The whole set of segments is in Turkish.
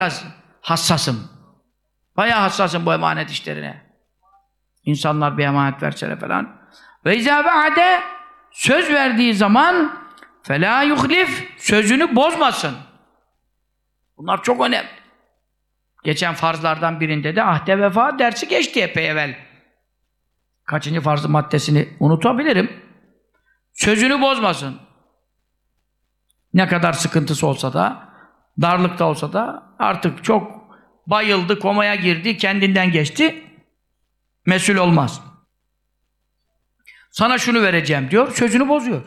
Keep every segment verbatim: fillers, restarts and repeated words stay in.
biraz hassasım. Bayağı hassasım bu emanet işlerine. İnsanlar bir emanet verseler falan. Ve izâ ve'ade söz verdiği zaman felâ yuhlif sözünü bozmasın. Bunlar çok önemli. Geçen farzlardan birinde de ahde vefa dersi geçti epey evvel. Kaçıncı farzı maddesini unutabilirim. Sözünü bozmasın. Ne kadar sıkıntısı olsa da, darlıkta olsa da artık çok bayıldı, komaya girdi, kendinden geçti. Mesul olmaz. Sana şunu vereceğim diyor, sözünü bozuyor.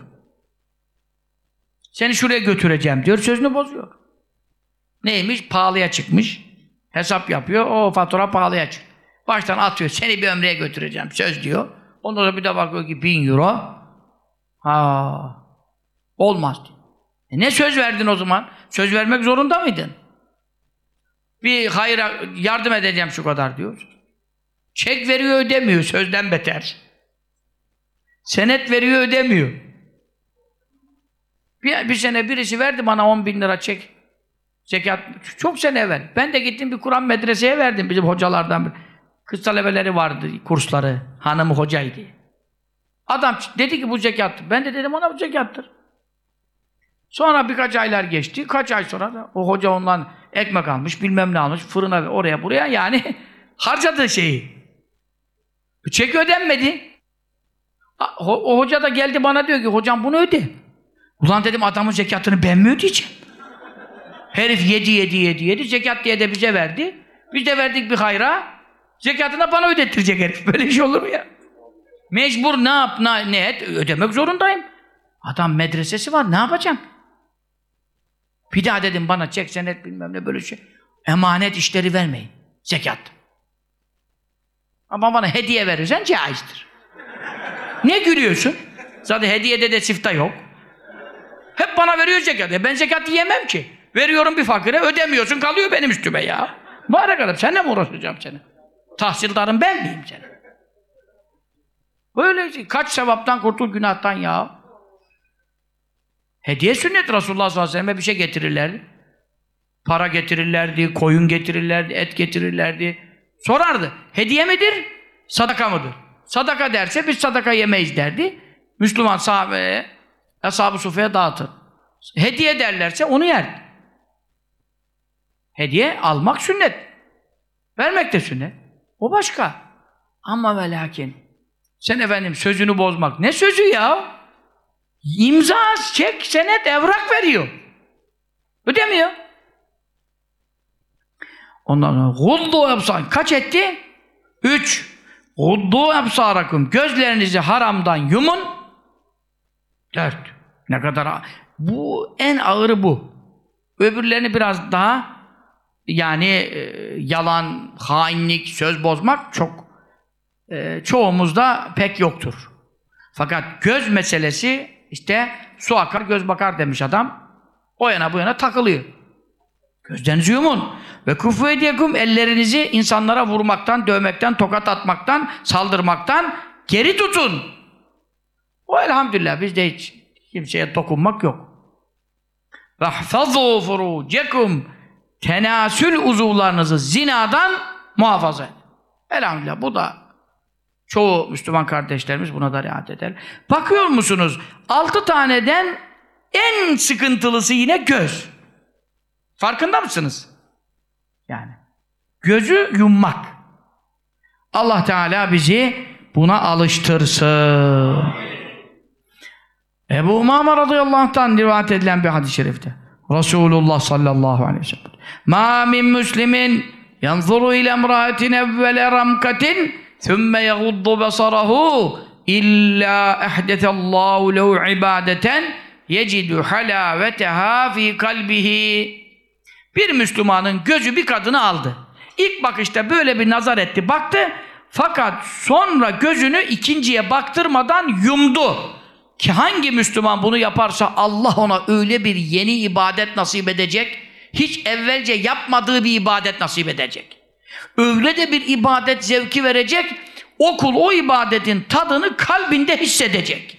Seni şuraya götüreceğim diyor, sözünü bozuyor. Neymiş? Pahalıya çıkmış. Hesap yapıyor, o fatura pahalıya çık. Baştan atıyor, seni bir ömreye götüreceğim, söz diyor. Ondan sonra bir de bakıyor ki bin euro. Ha, olmaz diyor. E ne söz verdin o zaman? Söz vermek zorunda mıydın? Bir hayra yardım edeceğim şu kadar diyor. Çek veriyor ödemiyor, sözden beter. Senet veriyor ödemiyor. Bir, bir sene birisi verdi bana on bin lira çek. Zekat, çok sene evvel. Ben de gittim bir Kur'an medreseye verdim bizim hocalardan bir. Kız talebeleri vardı, kursları. Hanımı hocaydı. Adam dedi ki bu zekattır. Ben de dedim ona bu zekattır. Sonra birkaç aylar geçti. Kaç ay sonra da o hoca ondan ekmek almış, bilmem ne almış, fırına oraya buraya yani harcadığı şeyi. Çek ödenmedi. O, o hoca da geldi bana diyor ki hocam bunu öde. Ulan dedim adamın zekatını ben mi ödeyeceğim? Herif yedi yedi yedi yedi zekat diye de bize verdi. Biz de verdik bir hayra. Zekatını bana ödettirecek herif. Böyle şey olur mu ya? Mecbur ne yap ne, ne et ödemek zorundayım. Adam medresesi var ne yapacağım? Bir daha dedim bana çek senet bilmem ne böyle şey. Emanet işleri vermeyin. Zekat. Ama bana hediye verirsen caizdir. Ne gülüyorsun? Zaten hediyede de sifta yok. Hep bana veriyor zekat. E ben zekat yiyemem ki. Veriyorum bir fakire ödemiyorsun kalıyor benim üstüme ya. Mübarek adam seninle mi uğraşacağım seni? Tahsildarım ben miyim senin? Böyle şey. Kaç sevaptan kurtul günahtan ya. Hediye sünnet Resulullah sallallahu aleyhi ve sellem'e bir şey getirirlerdi. Para getirirlerdi, koyun getirirlerdi, et getirirlerdi. Sorardı. Hediye midir? Sadaka mıdır? Sadaka derse biz sadaka yemeyiz derdi. Müslüman sahabeye, ashab-ı sufeye dağıtır. Hediye derlerse onu yer. Hediye almak sünnet. Vermek de sünnet. O başka. Ama ve lakin sen efendim sözünü bozmak. Ne sözü ya? İmza, çek, senet, evrak veriyor. Ödemiyor. Ondan sonra guddu ebsar. Kaç etti? Üç. Guddu ebsarakum. Gözlerinizi haramdan yumun. Dört. Ne kadar bu en ağırı bu. Öbürlerini biraz daha yani e, yalan, hainlik, söz bozmak çok e, çoğumuzda pek yoktur. Fakat göz meselesi işte su akar göz bakar demiş adam. O yana bu yana takılıyor. Gözlerinizi yumun. Ve kufu ediyekum ellerinizi insanlara vurmaktan, dövmekten, tokat atmaktan, saldırmaktan geri tutun. O elhamdülillah bizde hiç kimseye dokunmak yok. Vahfazû furûcekum tenasül uzuvlarınızı zinadan muhafaza edin. Elhamdülillah bu da çoğu Müslüman kardeşlerimiz buna da riayet eder. Bakıyor musunuz? Altı taneden en sıkıntılısı yine göz. Farkında mısınız? Yani gözü yummak. Allah Teala bizi buna alıştırsın. Ebu Umame radıyallahu anh'tan rivayet edilen bir hadis-i şerifte Resulullah sallallahu aleyhi ve sellem "Ma min muslimin yanzuru ile imra'atin evvele ramkatin thumme yaguddu basarahu illa ahdetallahu lehu ibadeten yecidu halaveteha fi kalbihi." Bir Müslümanın gözü bir kadını aldı. İlk bakışta böyle bir nazar etti, baktı. Fakat sonra gözünü ikinciye baktırmadan yumdu. Ki hangi Müslüman bunu yaparsa Allah ona öyle bir yeni ibadet nasip edecek, hiç evvelce yapmadığı bir ibadet nasip edecek. Öyle de bir ibadet zevki verecek, o kul o ibadetin tadını kalbinde hissedecek.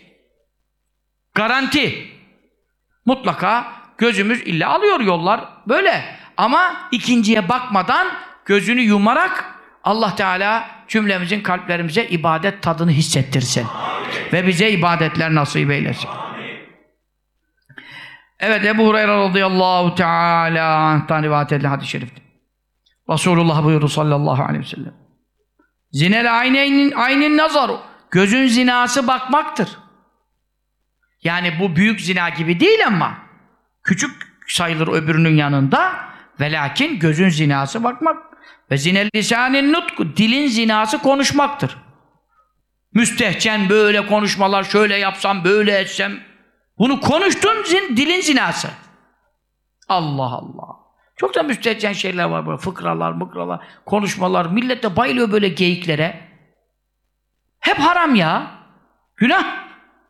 Garanti. Mutlaka gözümüz illa alıyor yollar böyle. Ama ikinciye bakmadan gözünü yumarak Allah Teala cümlemizin kalplerimize ibadet tadını hissettirsin. Amin. Ve bize ibadetler nasip eylesin. Amin. Evet, Ebu Hureyre radıyallahu teala anh'tan rivayet edilen hadis-i şerifte Resulullah buyurdu sallallahu aleyhi ve sellem. Zinel ayneyn aynin nazaru. Gözün zinası bakmaktır. Yani bu büyük zina gibi değil ama küçük sayılır öbürünün yanında. Ve lakin gözün zinası bakmak. Ve zinel lisanin nutku. Dilin zinası konuşmaktır. Müstehcen böyle konuşmalar, şöyle yapsam, böyle etsem. Bunu konuştun, zin, dilin zinası. Allah Allah. Çok da müstehcen şeyler var böyle. Fıkralar, mıkralar, konuşmalar. Millet de bayılıyor böyle geyiklere. Hep haram ya. Günah.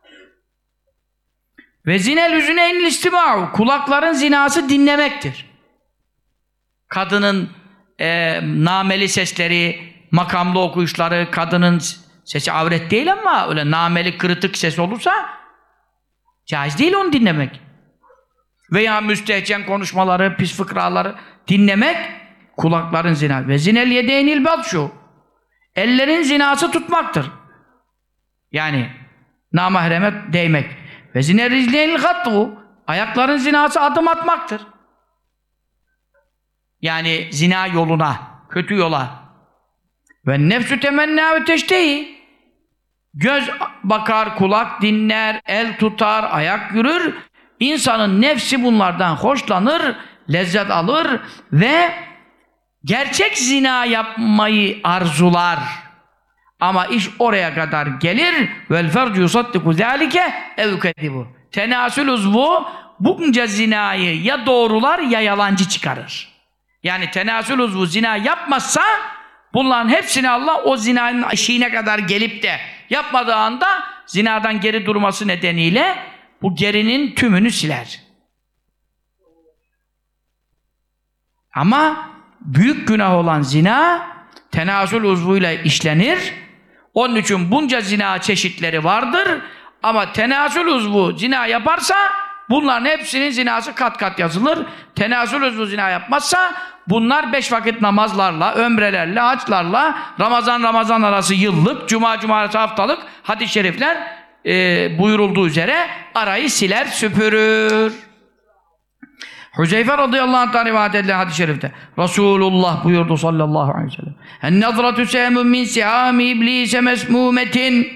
Ve zinel üzüne enil istima'u. Kulakların zinası dinlemektir. Kadının e, nameli sesleri, makamlı okuyuşları, kadının sesi avret değil ama öyle nameli kırıtık ses olursa caiz değil onu dinlemek. Veya müstehcen konuşmaları, pis fıkraları dinlemek kulakların zinası. Ve zinel yedeynil batşu. Ellerin zinası tutmaktır. Yani namahreme değmek. Ve zinel rizleynil gattu. Ayakların zinası adım atmaktır. Yani zina yoluna, kötü yola. Ve nefsü temenna ve teştehi. Göz bakar, kulak dinler, el tutar, ayak yürür. İnsanın nefsi bunlardan hoşlanır, lezzet alır ve gerçek zina yapmayı arzular. Ama iş oraya kadar gelir. Vel fercu yusaddiku zâlike ev kedibu. Tenasül uzvu bunca zinayı ya doğrular ya yalancı çıkarır. Yani tenasül uzvu zina yapmazsa bunların hepsini Allah o zinanın eşiğine kadar gelip de yapmadığı anda zinadan geri durması nedeniyle bu gerinin tümünü siler. Ama büyük günah olan zina tenasül uzvuyla işlenir. Onun için bunca zina çeşitleri vardır. Ama tenasül uzvu zina yaparsa bunların hepsinin zinası kat kat yazılır. Tenasül uzvu zina yapmazsa bunlar beş vakit namazlarla, ömrelerle, haçlarla, Ramazan Ramazan arası yıllık, Cuma Cuma arası haftalık hadis-i şerifler e, buyurulduğu üzere arayı siler, süpürür. Hüzeyfe radıyallahu anh'tan rivayet edilen hadis-i şerifte Resulullah buyurdu sallallahu aleyhi ve sellem. En-nazratu sehmun min sihami iblise mesmumetin.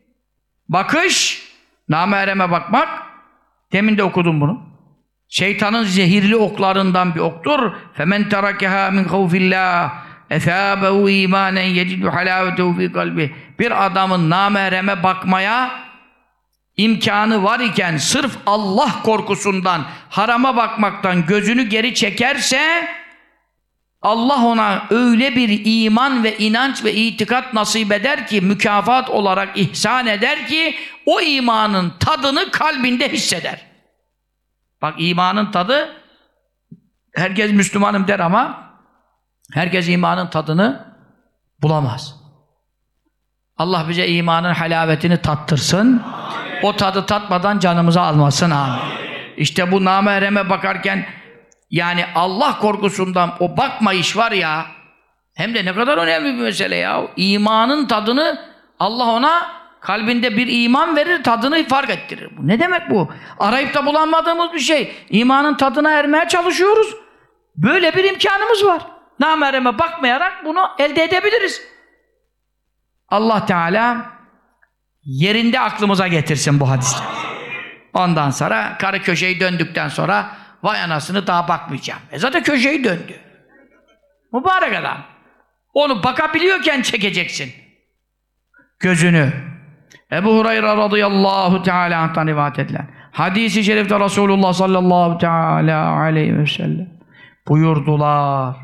Bakış, namahreme bakmak. Demin de okudum bunu. Şeytanın zehirli oklarından bir oktur. Femen terakeha min havfillah esâbehu imanen yecidu halâvetehu fî kalbi. Bir adamın namahreme bakmaya imkanı var iken sırf Allah korkusundan harama bakmaktan gözünü geri çekerse Allah ona öyle bir iman ve inanç ve itikat nasip eder ki, mükafat olarak ihsan eder ki o imanın tadını kalbinde hisseder. Bak, imanın tadı, herkes Müslümanım der ama herkes imanın tadını bulamaz. Allah bize imanın halavetini tattırsın. Amin. O tadı tatmadan canımıza almasın. Amin. İşte bu namahreme bakarken yani Allah korkusundan o bakmayış var ya, hem de ne kadar önemli bir mesele ya. İmanın tadını Allah ona kalbinde bir iman verir, tadını fark ettirir. Bu ne demek bu? Arayıp da bulamadığımız bir şey. İmanın tadına ermeye çalışıyoruz. Böyle bir imkanımız var. Namahreme bakmayarak bunu elde edebiliriz. Allah Teala yerinde aklımıza getirsin bu hadisleri. Ondan sonra karı köşeyi döndükten sonra vay anasını daha bakmayacağım. E zaten köşeyi döndü. Mübarek adam. Onu bakabiliyorken çekeceksin gözünü. Ebu Hureyre radıyallahu teala anh'tan rivayet edilen hadis-i şerifte Resulullah sallallahu teala aleyhi ve sellem buyurdular.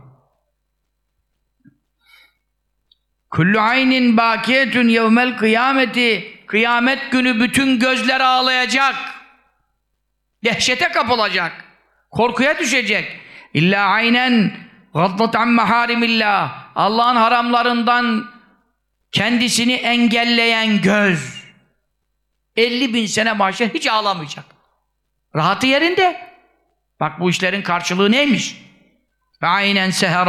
Kullu aynin bakiyetun yevmel kıyameti. Kıyamet günü bütün gözler ağlayacak. Dehşete kapılacak. Korkuya düşecek. İlla aynen gaddat an maharimillah. Allah'ın haramlarından kendisini engelleyen göz. elli bin sene mahşer hiç ağlamayacak. Rahatı yerinde. Bak bu işlerin karşılığı neymiş? ve aynen seher